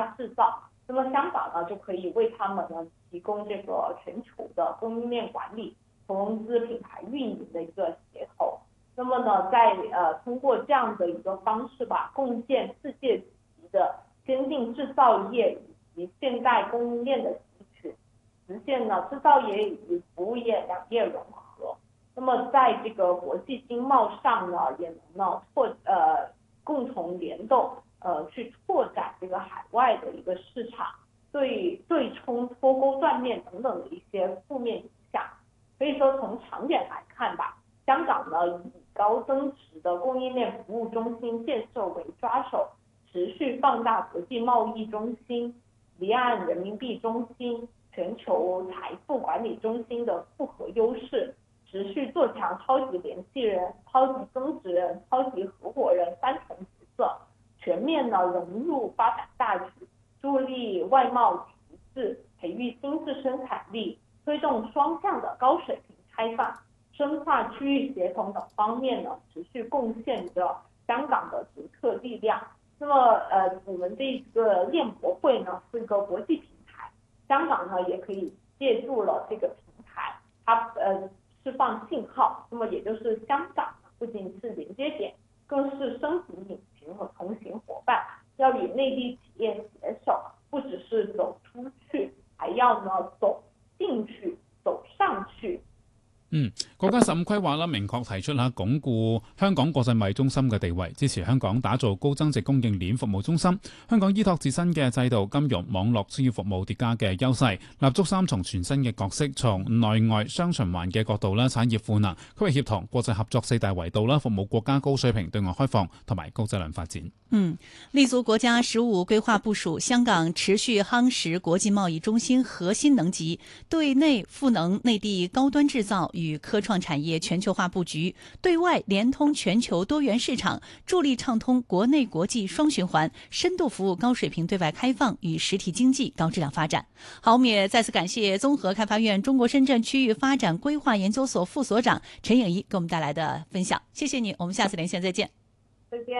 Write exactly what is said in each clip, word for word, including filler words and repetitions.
制造，那么香港呢就可以为他们呢提供这个全球的供应链管理、投资品牌运营的一个协同。那么呢，在呃通过这样的一个方式吧，共建世界级的先进制造业以及现代供应链的集群，实现呢制造业与服务业两业融合。那么在这个国际经贸上呢，也能呢拓呃共同联动，呃去拓展这个海外的一个市场，对对冲脱钩断链等等的一些负面影响。所以说从长远来看吧，香港呢以高增值的供应链服务中心建设为抓手，持续放大国际贸易中心、离岸人民币中心、全球财富管理中心的复合优势，持续做强超级联系人、超级增值人、超级合伙人三重角色，全面呢融入发展大局，助力外贸提质，培育新质生产力，推动双向的高水平开放，深化区域协同等方面呢，持续贡献着香港的独特力量。那么，呃，我们这个链博会呢是一个国际平台，香港呢也可以借助了这个平台，它呃释放信号。那么也就是香港不仅是连接点，更是升级引擎和同行伙伴，要与内地企业携手，不只是走出去，还要呢走进去、走上去。 嗯，國家十五規劃啦，明確提出啦，鞏固香港國際貿易中心嘅地位，支持香港打造高增值供應鏈服務中心。香港依託自身嘅制度、金融、網絡專業服務疊加嘅優勢，立足三重全新嘅角色，從內外雙循環嘅角度啦，產業賦能、區域協同、國際合作四大維度啦，服務國家高水平對外開放同埋高質量發展。 嗯，立足國家十五規劃部署，香港持續夯實國際貿易中心核心能級，對內賦能內地高端製造與科創產業全球化布局，對外連通全球多元市場，助力暢通國內國際雙循環，深度服務高水平對外開放與實體經濟高質量發展。好，我們也再次感謝綜合開發院中國深圳區域發展規劃研究所副所長陳穎儀給我們帶來的分享，謝謝你，我們下次連線再見。 再見。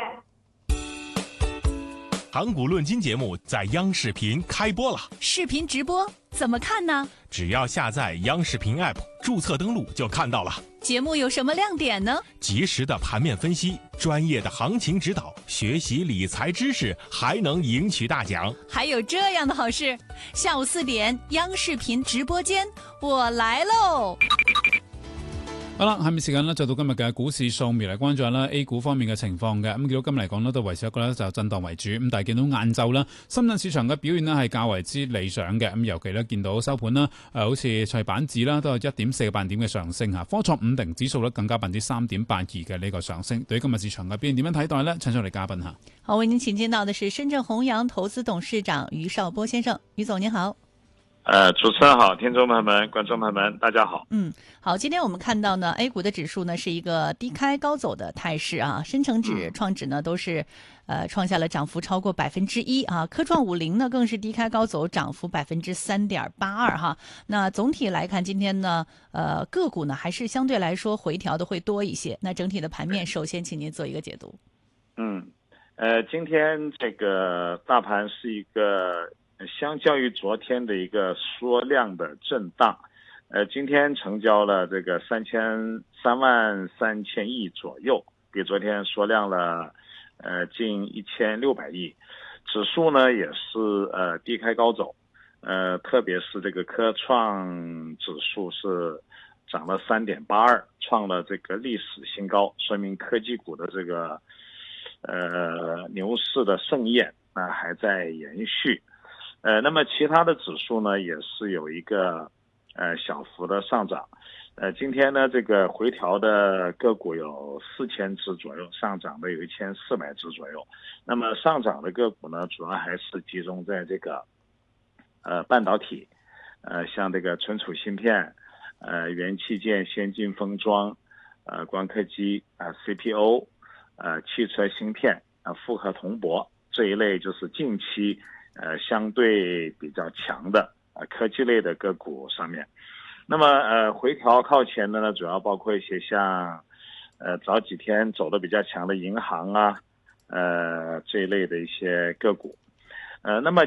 港股論金節目在央視頻開播了， 視頻直播怎麼看呢？ 只要下載央視頻 App， 註冊登錄就看到了。 節目有什麼亮點呢？ 及時的盤面分析，專業的行情指導，學習理財知識，還能贏取大獎。 還有這樣的好事，下午四點央視頻直播間，我來嘍。 好啦，下面時間呢就到今日嘅股市掃描嚟關注下啦 A 股方面嘅情況嘅。咁見到今日嚟講呢都維持一個呢就震盪為主。咁但係見到晏晝啦，深圳市場嘅表現呢係較為之理想嘅。咁尤其呢見到收盤啦，誒、呃、好似創業板指啦都有一點四個百分點嘅上升嚇，科創五零指數呢更加百分之三點八二嘅呢個上升。對於今日市場嘅表現點樣睇待呢？請出嚟嘉賓嚇。 好，為您請見到的是深圳弘陽投資董事長余少波先生，余總您好。 呃，主持人好，聽眾朋友們、觀眾朋友們，大家好。 嗯，好，今天我們看到呢 A 股的指數呢是一個低開高走的態勢啊，深成指、嗯、創指呢都是呃創下了漲幅超過百分之一啊，科創五零呢更是低開高走，漲幅百分之三點八二哈。那總體來看，今天呢呃個股呢還是相對來說回調的會多一些。那整體的盤面，首先請您做一個解讀。 嗯，呃，今天這個大盤是一個相較於昨天的一個縮量的震盪，呃，今天成交了這個三千三萬三千億左右，比昨天縮量了，呃，近一千六百億。指數呢也是呃低開高走，呃，特別是這個科創指數是漲了三點八二，創了這個歷史新高，說明科技股的這個呃牛市的盛宴啊、呃、還在延續。呃，那麼其他的指數呢，也是有一個呃小幅的上漲。呃，今天呢，這個回調的個股有四千隻左右，上漲的有一千四百隻左右。那麼上漲的個股呢，主要還是集中在這個呃半導體，呃像這個存儲芯片，呃元器件、先進封裝，呃光刻機啊、呃、C P O， 呃汽車芯片啊、呃、複合銅箔這一類，就是近期呃，相對比較強的呃科技類的個股上面，那麼呃回調靠前的呢，主要包括一些像呃早幾天走的比較強的銀行啊，呃這一類的一些個股，呃那麼